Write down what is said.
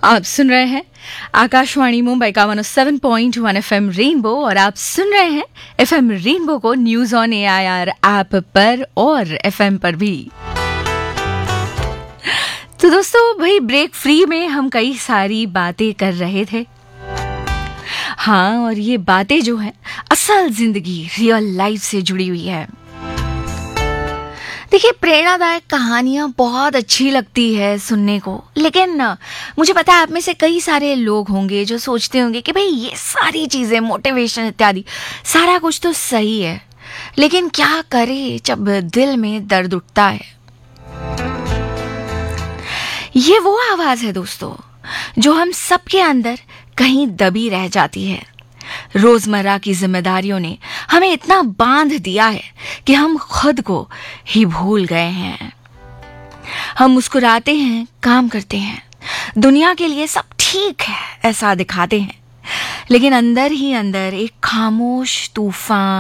आप सुन रहे हैं आकाशवाणी मुंबई का 107.1 एफएम रेनबो और आप सुन रहे हैं एफएम रेनबो को न्यूज ऑन एआईआर ऐप पर और एफएम पर भी। तो दोस्तों भाई ब्रेक फ्री में हम कई सारी बातें कर रहे थे। हाँ, और ये बातें जो है असल जिंदगी रियल लाइफ से जुड़ी हुई है। देखिए, प्रेरणादायक कहानियां बहुत अच्छी लगती है सुनने को, लेकिन मुझे पता है आप में से कई सारे लोग होंगे जो सोचते होंगे कि भाई ये सारी चीजें मोटिवेशन इत्यादि सारा कुछ तो सही है, लेकिन क्या करे जब दिल में दर्द उठता है। ये वो आवाज है दोस्तों जो हम सबके अंदर कहीं दबी रह जाती है। रोजमर्रा की जिम्मेदारियों ने हमें इतना बांध दिया है कि हम खुद को ही भूल गए हैं। हम मुस्कुराते हैं, काम करते हैं, दुनिया के लिए सब ठीक है ऐसा दिखाते हैं, लेकिन अंदर ही अंदर एक खामोश तूफान